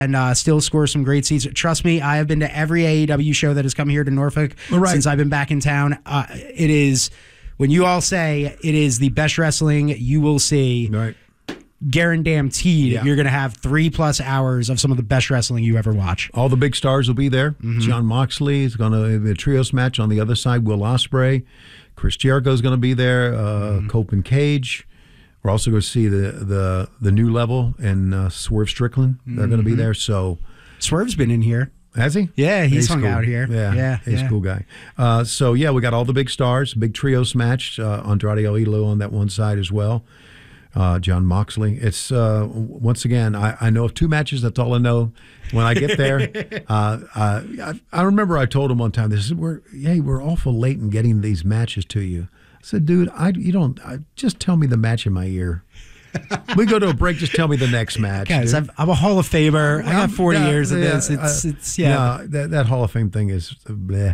and still score some great seats. Trust me, I have been to every AEW show that has come here to Norfolk since I've been back in town. It is, when you all say it is the best wrestling you will see, guaranteed you're going to have 3+ hours of some of the best wrestling you ever watch. All the big stars will be there. Jon Moxley is going to be a trios match on the other side. Will Ospreay, Chris Jericho is going to be there. Cope and Cage. We're also going to see the new level and Swerve Strickland. They're going to be there. So Swerve's been in here. Has he? Yeah, he's hung out here. Yeah, he's a cool guy. So yeah, we got all the big stars. Big trios match. Andrade El Idolo on that one side as well. Jon Moxley. It's once again, I know of 2 matches. That's all I know. When I get there, I remember I told him one time, "This is we're awful late in getting these matches to you." I said, "Dude, just tell me the match in my ear. We go to a break. Just tell me the next match." Guys, I'm a Hall of Famer. I got 40 years of this. That Hall of Fame thing is bleh.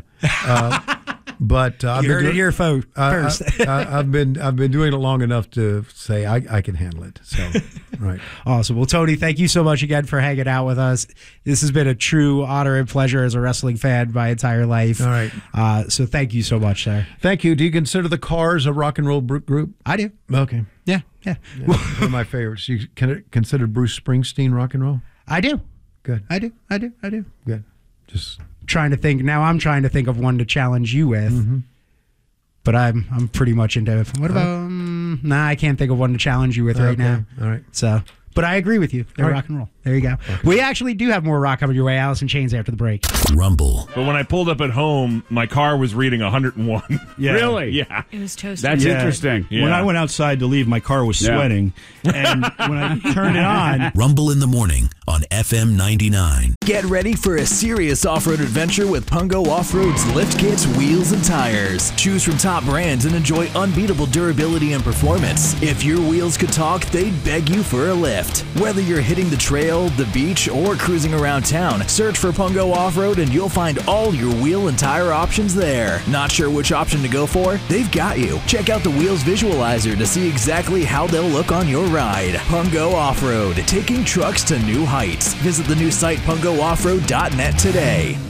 But I've been doing it here first. I've been doing it long enough to say I can handle it. So, right. Awesome. Well, Tony, thank you so much again for hanging out with us. This has been a true honor and pleasure as a wrestling fan my entire life. All right. So thank you so much, sir. Thank you. Do you consider the Cars a rock and roll group? I do. Okay. Yeah. One of my favorites. You consider Bruce Springsteen rock and roll? I do. Good. I do. Good. Just trying to think now. I'm trying to think of one to challenge you with, but I'm pretty much into. What about? I can't think of one to challenge you with right now. All right. So, but I agree with you. They're rock and roll. There you go. Okay. We actually do have more rock coming your way. Alice in Chains after the break. Rumble. But when I pulled up at home, my car was reading 101. Yeah. Really? Yeah. It was toasty. That's interesting. Yeah. When I went outside to leave, my car was sweating. And when I turned it on... Rumble in the morning on FM 99. Get ready for a serious off-road adventure with Pungo Off-Road's lift kits, wheels, and tires. Choose from top brands and enjoy unbeatable durability and performance. If your wheels could talk, they'd beg you for a lift. Whether you're hitting the trail, the beach, or cruising around town, search for Pungo Off-Road and you'll find all your wheel and tire options there. Not sure which option to go for? They've got you. Check out the Wheels Visualizer to see exactly how they'll look on your ride. Pungo Off-Road, taking trucks to new heights. Visit the new site pungooffroad.net today.